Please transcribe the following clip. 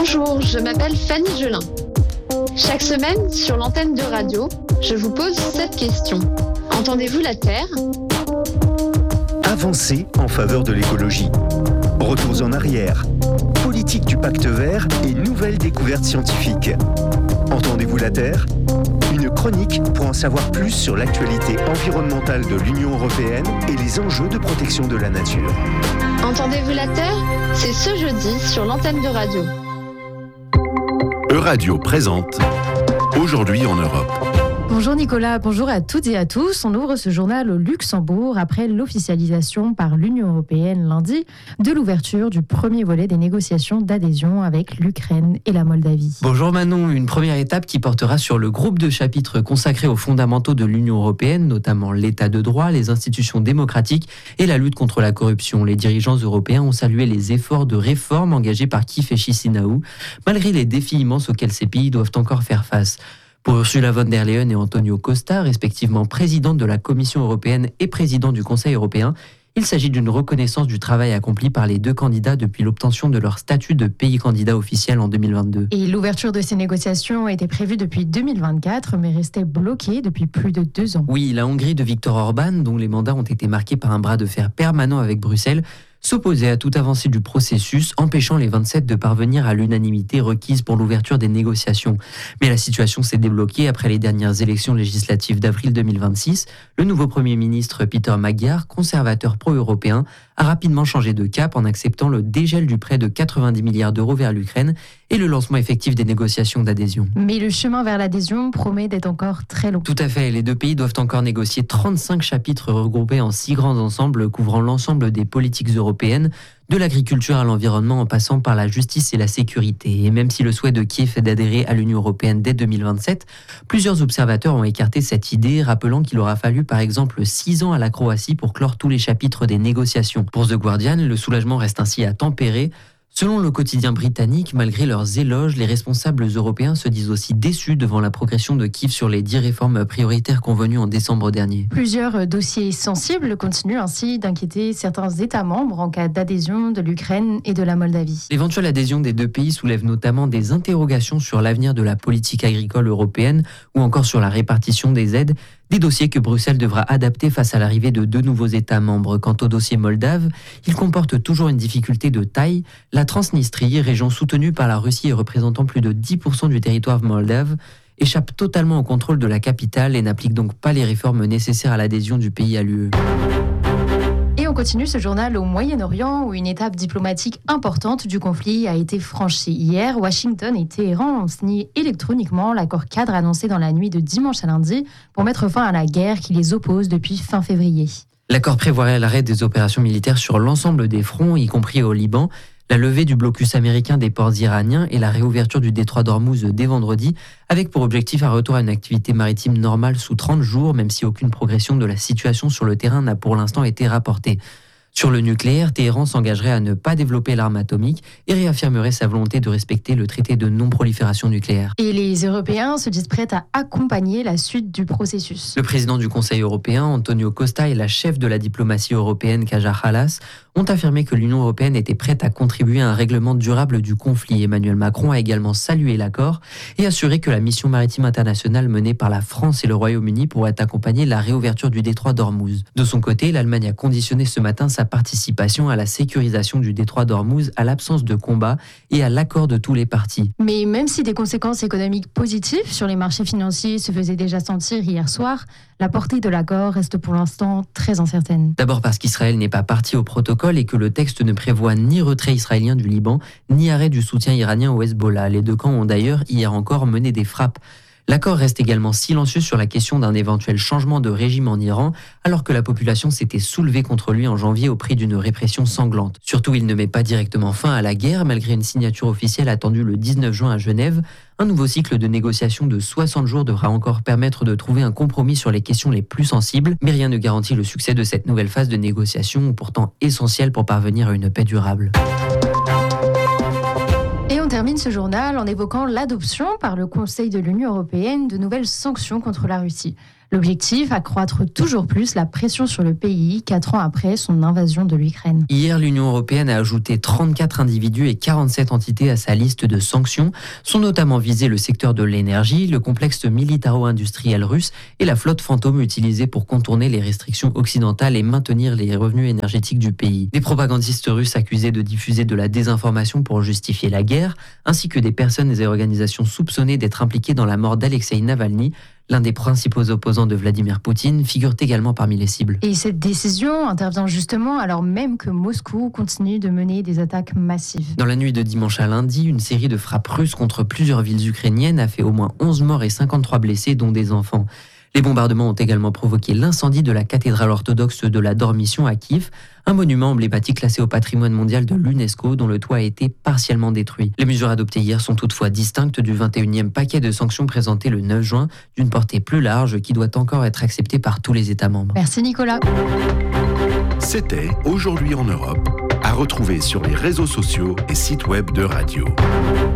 Bonjour, je m'appelle Fanny Gelin. Chaque semaine, sur l'antenne de radio, je vous pose cette question. Entendez-vous la Terre ? Avancées en faveur de l'écologie. Retours en arrière. Politique du pacte vert et nouvelles découvertes scientifiques. Entendez-vous la Terre ? Une chronique pour en savoir plus sur l'actualité environnementale de l'Union européenne et les enjeux de protection de la nature. Entendez-vous la Terre ? C'est ce jeudi sur l'antenne de radio. Euradio présente Aujourd'hui en Europe. Bonjour Nicolas, bonjour à toutes et à tous. On ouvre ce journal au Luxembourg après l'officialisation par l'Union européenne lundi de l'ouverture du premier volet des négociations d'adhésion avec l'Ukraine et la Moldavie. Bonjour Manon, une première étape qui portera sur le groupe de chapitres consacrés aux fondamentaux de l'Union européenne, notamment l'état de droit, les institutions démocratiques et la lutte contre la corruption. Les dirigeants européens ont salué les efforts de réforme engagés par Kiev et Chisinau, malgré les défis immenses auxquels ces pays doivent encore faire face. Pour Ursula von der Leyen et Antonio Costa, respectivement présidente de la Commission européenne et président du Conseil européen, il s'agit d'une reconnaissance du travail accompli par les deux candidats depuis l'obtention de leur statut de pays candidat officiel en 2022. Et l'ouverture de ces négociations était prévue depuis 2024, mais restait bloquée depuis plus de 2 ans. Oui, la Hongrie de Viktor Orban, dont les mandats ont été marqués par un bras de fer permanent avec Bruxelles, s'opposait à toute avancée du processus, empêchant les 27 de parvenir à l'unanimité requise pour l'ouverture des négociations. Mais la situation s'est débloquée après les dernières élections législatives d'avril 2026. Le nouveau Premier ministre Peter Magyar, conservateur pro-européen, a rapidement changé de cap en acceptant le dégel du prêt de 90 milliards d'euros vers l'Ukraine et le lancement effectif des négociations d'adhésion. Mais le chemin vers l'adhésion promet d'être encore très long. Tout à fait, les deux pays doivent encore négocier 35 chapitres regroupés en 6 grands ensembles couvrant l'ensemble des politiques européennes, de l'agriculture à l'environnement en passant par la justice et la sécurité. Et même si le souhait de Kiev est d'adhérer à l'Union européenne dès 2027, plusieurs observateurs ont écarté cette idée, rappelant qu'il aura fallu par exemple 6 ans à la Croatie pour clore tous les chapitres des négociations. Pour The Guardian, le soulagement reste ainsi à tempérer. Selon le quotidien britannique, malgré leurs éloges, les responsables européens se disent aussi déçus devant la progression de Kiev sur les 10 réformes prioritaires convenues en décembre dernier. Plusieurs dossiers sensibles continuent ainsi d'inquiéter certains États membres en cas d'adhésion de l'Ukraine et de la Moldavie. L'éventuelle adhésion des deux pays soulève notamment des interrogations sur l'avenir de la politique agricole européenne ou encore sur la répartition des aides, des dossiers que Bruxelles devra adapter face à l'arrivée de 2 nouveaux États membres. Quant au dossier moldave, il comporte toujours une difficulté de taille. La Transnistrie, région soutenue par la Russie et représentant plus de 10% du territoire moldave, échappe totalement au contrôle de la capitale et n'applique donc pas les réformes nécessaires à l'adhésion du pays à l'UE. Et on continue ce journal au Moyen-Orient où une étape diplomatique importante du conflit a été franchie. Hier, Washington et Téhéran ont signé électroniquement l'accord cadre annoncé dans la nuit de dimanche à lundi pour mettre fin à la guerre qui les oppose depuis fin février. L'accord prévoirait l'arrêt des opérations militaires sur l'ensemble des fronts, y compris au Liban, la levée du blocus américain des ports iraniens et la réouverture du détroit d'Ormuz dès vendredi, avec pour objectif un retour à une activité maritime normale sous 30 jours, même si aucune progression de la situation sur le terrain n'a pour l'instant été rapportée. Sur le nucléaire, Téhéran s'engagerait à ne pas développer l'arme atomique et réaffirmerait sa volonté de respecter le traité de non-prolifération nucléaire. Et les Européens se disent prêts à accompagner la suite du processus. Le président du Conseil européen, Antonio Costa, et la chef de la diplomatie européenne, Kaja Kallas, ont affirmé que l'Union européenne était prête à contribuer à un règlement durable du conflit. Emmanuel Macron a également salué l'accord et assuré que la mission maritime internationale menée par la France et le Royaume-Uni pourrait accompagner la réouverture du détroit d'Ormuz. De son côté, l'Allemagne a conditionné ce matin sa participation à la sécurisation du détroit d'Ormuz à l'absence de combat et à l'accord de tous les partis. Mais même si des conséquences économiques positives sur les marchés financiers se faisaient déjà sentir hier soir, la portée de l'accord reste pour l'instant très incertaine. D'abord parce qu'Israël n'est pas partie au protocole et que le texte ne prévoit ni retrait israélien du Liban, ni arrêt du soutien iranien au Hezbollah. Les deux camps ont d'ailleurs hier encore mené des frappes. L'accord reste également silencieux sur la question d'un éventuel changement de régime en Iran, alors que la population s'était soulevée contre lui en janvier au prix d'une répression sanglante. Surtout, il ne met pas directement fin à la guerre, malgré une signature officielle attendue le 19 juin à Genève. Un nouveau cycle de négociations de 60 jours devra encore permettre de trouver un compromis sur les questions les plus sensibles, mais rien ne garantit le succès de cette nouvelle phase de négociation, pourtant essentielle pour parvenir à une paix durable. Et on termine ce journal en évoquant l'adoption par le Conseil de l'Union européenne de nouvelles sanctions contre la Russie. L'objectif, accroître toujours plus la pression sur le pays 4 ans après son invasion de l'Ukraine. Hier, l'Union européenne a ajouté 34 individus et 47 entités à sa liste de sanctions. Sont notamment visés le secteur de l'énergie, le complexe militaro-industriel russe et la flotte fantôme utilisée pour contourner les restrictions occidentales et maintenir les revenus énergétiques du pays. Des propagandistes russes accusés de diffuser de la désinformation pour justifier la guerre, ainsi que des personnes et organisations soupçonnées d'être impliquées dans la mort d'Alexeï Navalny, l'un des principaux opposants de Vladimir Poutine, figure également parmi les cibles. Et cette décision intervient justement alors même que Moscou continue de mener des attaques massives. Dans la nuit de dimanche à lundi, une série de frappes russes contre plusieurs villes ukrainiennes a fait au moins 11 morts et 53 blessés, dont des enfants. Les bombardements ont également provoqué l'incendie de la cathédrale orthodoxe de la Dormition à Kiev, un monument emblématique classé au patrimoine mondial de l'UNESCO dont le toit a été partiellement détruit. Les mesures adoptées hier sont toutefois distinctes du 21e paquet de sanctions présenté le 9 juin, d'une portée plus large qui doit encore être accepté par tous les États membres. Merci Nicolas. C'était Aujourd'hui en Europe, à retrouver sur les réseaux sociaux et sites web de Radio.